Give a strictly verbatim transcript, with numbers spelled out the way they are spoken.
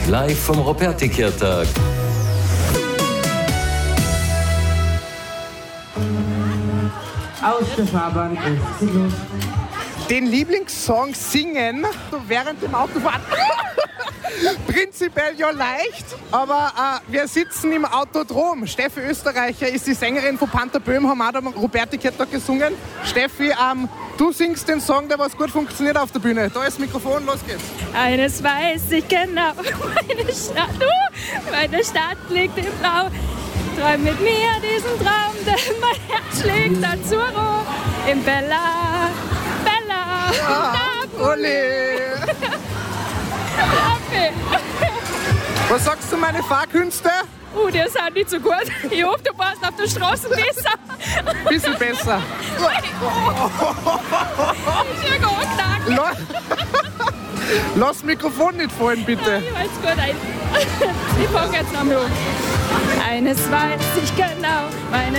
live vom Ruperti-Kirtag. Aus der Fahrbahn ist sie los. Den Lieblingssong singen während dem Autofahren. Prinzipiell ja leicht, aber äh, wir sitzen im Autodrom. Steffi Österreicher ist die Sängerin von Panther Böhm, haben auch am Ruperti-Kirtag gesungen. Steffi, ähm, du singst den Song, der was gut funktioniert auf der Bühne. Da ist das Mikrofon, los geht's. Eines weiß ich genau, meine Stadt, uh, meine Stadt liegt im Blau. Träum mit mir diesen Traum, denn mein Herz schlägt dazu im Bella, Bella, Ja, Napoli. Was sagst du, meine Fahrkünste? Uh, die sind nicht so gut. Ich hoffe, du passt auf der Straße besser. Bisschen besser. Ich bin angeknackt. La- Lass das Mikrofon nicht fallen, bitte. Ich weiß gut ein. Ich fange jetzt nochmal an. Eines weiß ich genau, meine